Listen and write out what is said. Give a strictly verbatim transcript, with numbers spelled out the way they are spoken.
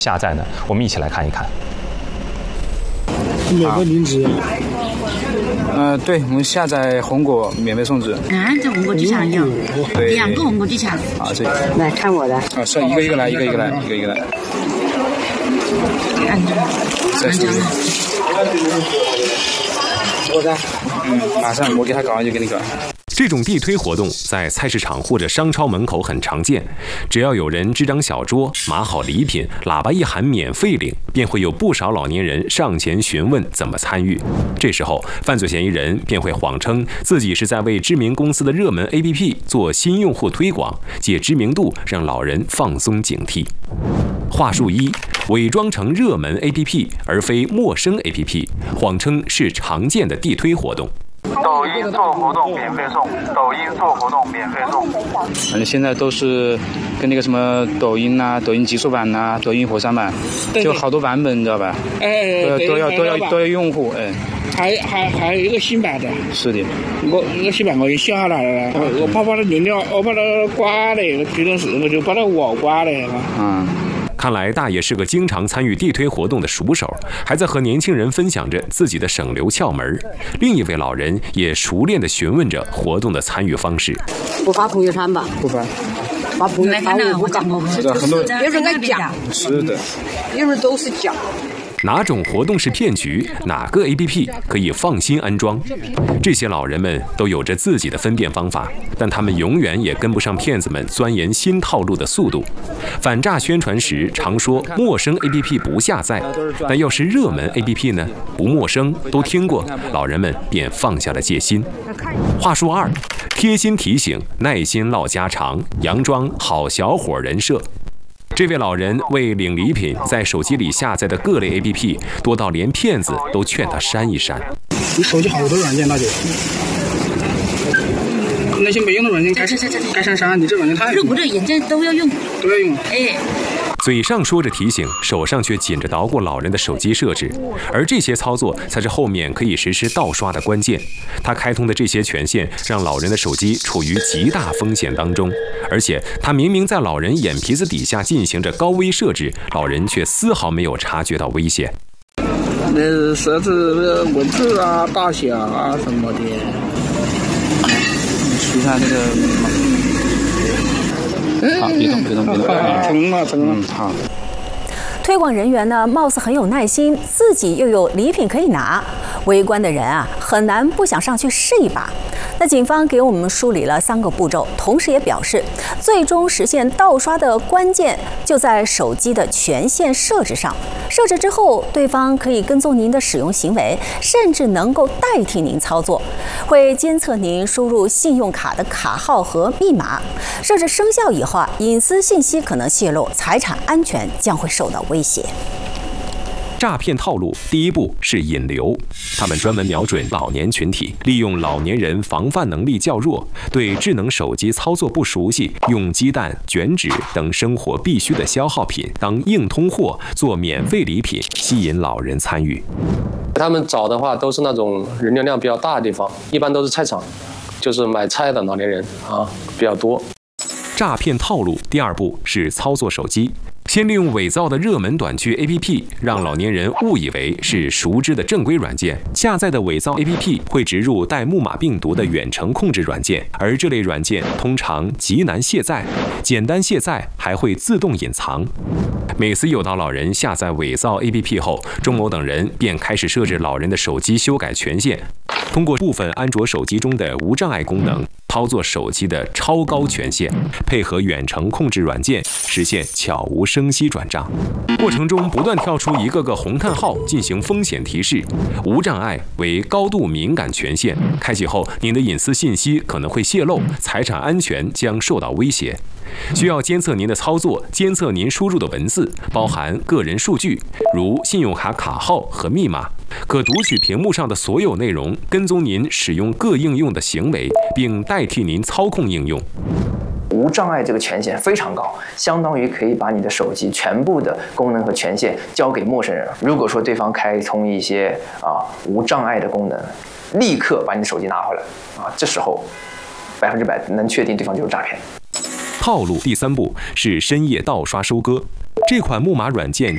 下载呢？我们一起来看一看。 免费领纸。 呃，对，我们下载红果免费送纸。 啊，这红果机场有，两个红果机场。 啊，这来看我的。 啊，是一个一个来，一个一个来，一个一个来。 按着，按着。 我的，嗯，马上我给他搞完就给你搞。 这种地推活动在菜市场或者商超门口很常见，只要有人支张小桌，码好礼品，喇叭一喊免费领，便会有不少老年人上前询问怎么参与。这时候，犯罪嫌疑人便会谎称自己是在为知名公司的热门 A P P 做新用户推广，借知名度让老人放松警惕。话术一：伪装成热门 A P P 而非陌生 A P P， 谎称是常见的地推活动。 抖音做活动免费送，抖音做活动免费送。 反正现在都是跟那个什么抖音呐、啊、抖音极速版呐、啊、抖音火山版，就好多版本，你知道吧？ 哎， 都要都要都要都要用户，哎。 还还还有一个新版的。 是的。 我那个新版我也下下来了，我怕把它流量，我把它刮了，我觉得是我就把它网刮了。 嗯。 看来大爷是个经常参与地推活动的熟手，还在和年轻人分享着自己的省流窍门。另一位老人也熟练地询问着活动的参与方式。 不发朋友圈吧？ 不发。 发朋友圈我不搞。 是的，很多有人在讲。 是的。 有人都是讲。 哪种活动是骗局？哪个 A P P 可以放心安装？这些老人们都有着自己的分辨方法，但他们永远也跟不上骗子们钻研新套路的速度。反诈宣传时常说陌生 A P P 不下载，但要是热门 A P P 呢？不陌生，都听过，老人们便放下了戒心。话术二：贴心提醒，耐心唠家常，佯装好小伙人设。这位老人为领礼品，在手机里下载的各类 A P P 多到连骗子都劝他删一删。 你手机好多软件，那就那些没用的软件该该删删。你这软件太热不热软件都要用， 都要用。 哎。 嘴上说着提醒，手上却紧着捣鼓老人的手机设置，而这些操作才是后面可以实施盗刷的关键。他开通的这些权限，让老人的手机处于极大风险当中，而且他明明在老人眼皮子底下进行着高危设置，老人却丝毫没有察觉到危险。 那设置文字啊、大小啊什么的。 试下这个。好，别动，别动，别动。 成了，成了。 嗯，好。 推广人员呢，貌似很有耐心，自己又有礼品可以拿，围观的人啊，很难不想上去试一把。那警方给我们梳理了三个步骤，同时也表示，最终实现盗刷的关键就在手机的权限设置上。设置之后，对方可以跟踪您的使用行为，甚至能够代替您操作，会监测您输入信用卡的卡号和密码。设置生效以后啊，隐私信息可能泄露，财产安全将会受到威胁。 诈骗套路第一步是引流，他们专门瞄准老年群体，利用老年人防范能力较弱，对智能手机操作不熟悉，用鸡蛋、卷纸等生活必需的消耗品当硬通货做免费礼品，吸引老人参与。 他们找的话都是那种人流量比较大的地方，一般都是菜场，就是买菜的老年人啊比较多。 诈骗套路第二步是操作手机，先利用伪造的热门短剧 A P P， 让老年人误以为是熟知的正规软件。下载的伪造 A P P 会植入带木马病毒的远程控制软件，而这类软件通常极难卸载，简单卸载还会自动隐藏。每次诱导老人下载伪造 A P P 后，钟某等人便开始设置老人的手机修改权限，通过部分安卓手机中的无障碍功能，操作手机的超高权限，配合远程控制软件，实现悄无声息转账。过程中不断跳出一个个红叹号进行风险提示，无障碍为高度敏感权限，开启后您的隐私信息可能会泄露，财产安全将受到威胁。需要监测您的操作，监测您输入的文字，包含个人数据，如信用卡卡号和密码，可读取屏幕上的所有内容，跟踪您使用各应用的行为，并代替您操控应用。 无障碍这个权限非常高，相当于可以把你的手机全部的功能和权限交给陌生人。如果说对方开通一些啊无障碍的功能，立刻把你的手机拿回来啊，这时候百分之百能确定对方就是诈骗。 套路第三步是深夜盗刷收割。这款木马软件